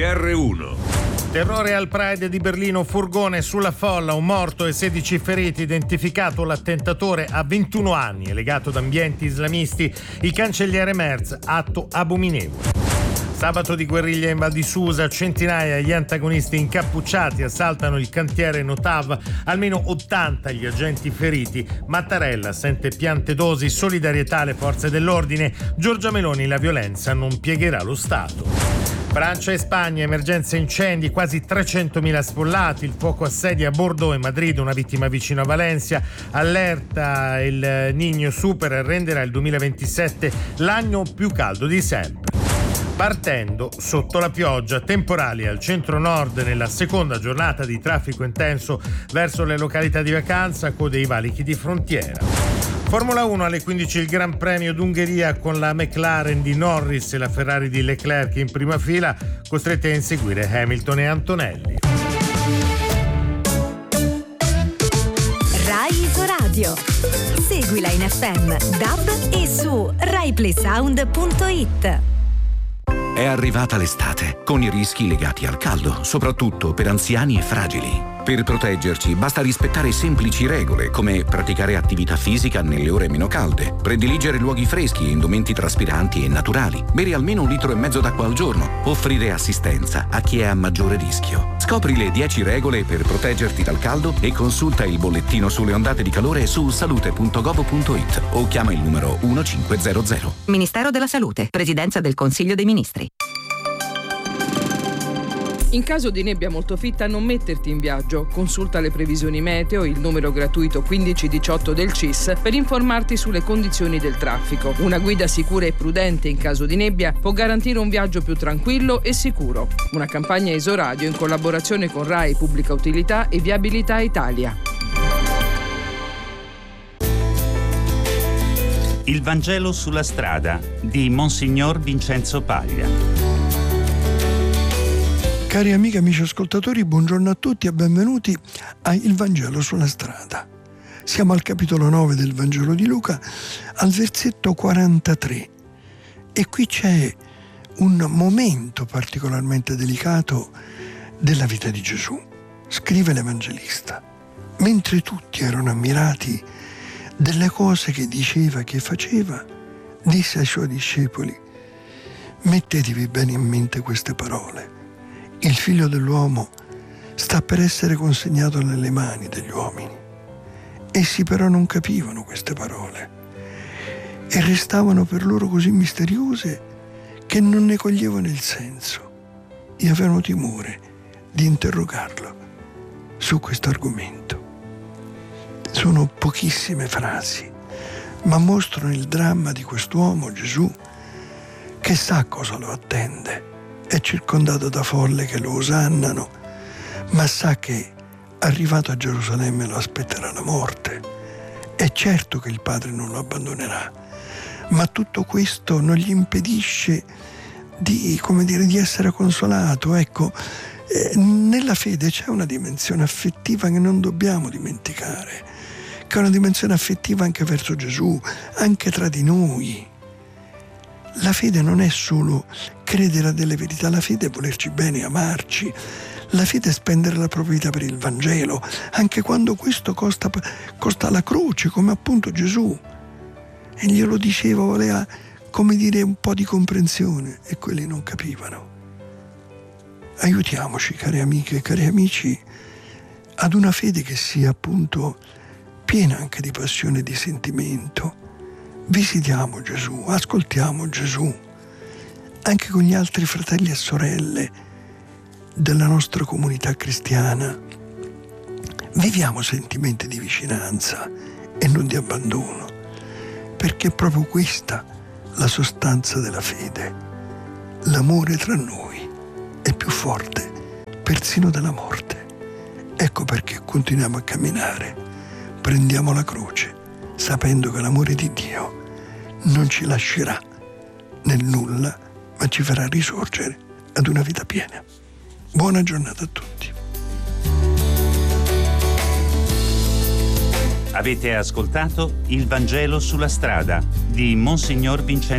GR1. Terrore al Pride di Berlino, furgone sulla folla, un morto e 16 feriti, identificato l'attentatore a 21 anni, è legato ad ambienti islamisti, il cancelliere Merz, atto abominevole. Sabato di guerriglia in Val di Susa, centinaia gli antagonisti incappucciati assaltano il cantiere Notav, almeno 80 gli agenti feriti. Mattarella sente piante dosi, solidarietà alle forze dell'ordine. Giorgia Meloni, la violenza non piegherà lo Stato. Francia e Spagna, emergenza incendi, quasi 300.000 sfollati, il fuoco assedia Bordeaux e Madrid, una vittima vicino a Valencia, allerta il Niño Super renderà il 2027 l'anno più caldo di sempre. Partendo sotto la pioggia, temporali al centro-nord nella seconda giornata di traffico intenso verso le località di vacanza, code ai valichi di frontiera. Formula 1 alle 15 il Gran Premio d'Ungheria con la McLaren di Norris e la Ferrari di Leclerc in prima fila, costrette a inseguire Hamilton e Antonelli. Rai Isoradio. Seguila in FM, DAB e su RaiPlaySound.it. È arrivata l'estate, con i rischi legati al caldo, soprattutto per anziani e fragili. Per proteggerci basta rispettare semplici regole, come praticare attività fisica nelle ore meno calde, prediligere luoghi freschi e indumenti traspiranti e naturali, bere almeno 1,5 litri d'acqua al giorno, offrire assistenza a chi è a maggiore rischio. Scopri le 10 regole per proteggerti dal caldo e consulta il bollettino sulle ondate di calore su salute.gov.it o chiama il numero 1500. Ministero della Salute, Presidenza del Consiglio dei Ministri. In caso di nebbia molto fitta non metterti in viaggio. Consulta le previsioni meteo, il numero gratuito 1518 del CIS per informarti sulle condizioni del traffico. Una guida sicura e prudente in caso di nebbia può garantire un viaggio più tranquillo e sicuro. Una campagna Isoradio in collaborazione con Rai Pubblica Utilità e Viabilità Italia. Il Vangelo sulla strada di Monsignor Vincenzo Paglia. Cari amiche e amici ascoltatori, buongiorno a tutti e benvenuti a Il Vangelo sulla strada. Siamo al capitolo 9 del Vangelo di Luca, al versetto 43. E qui c'è un momento particolarmente delicato della vita di Gesù. Scrive l'Evangelista: mentre tutti erano ammirati delle cose che diceva, che faceva, disse ai suoi discepoli: mettetevi bene in mente queste parole. Il figlio dell'uomo sta per essere consegnato nelle mani degli uomini. Essi però non capivano queste parole e restavano per loro così misteriose che non ne coglievano il senso e avevano timore di interrogarlo su questo argomento. Sono pochissime frasi, ma mostrano il dramma di quest'uomo, Gesù, che sa cosa lo attende. È circondato da folle che lo osannano, ma sa che arrivato a Gerusalemme lo aspetterà la morte. È certo che il Padre non lo abbandonerà, ma tutto questo non gli impedisce di essere consolato. Ecco, nella fede c'è una dimensione affettiva che non dobbiamo dimenticare, che è una dimensione affettiva anche verso Gesù, anche tra di noi. La fede non è solo credere a delle verità, la fede è volerci bene, amarci. La fede è spendere la propria vita per il Vangelo, anche quando questo costa la croce, come appunto Gesù. E glielo diceva, voleva, un po' di comprensione, e quelli non capivano. Aiutiamoci, cari amiche e cari amici, ad una fede che sia appunto piena anche di passione e di sentimento. Visitiamo Gesù, ascoltiamo Gesù, anche con gli altri fratelli e sorelle della nostra comunità cristiana. Viviamo sentimenti di vicinanza e non di abbandono, perché è proprio questa la sostanza della fede. L'amore tra noi è più forte persino della morte. Ecco perché continuiamo a camminare, prendiamo la croce, sapendo che l'amore di Dio non ci lascerà nel nulla, ma ci farà risorgere ad una vita piena. Buona giornata a tutti. Avete ascoltato Il Vangelo sulla strada di Monsignor Vincenzo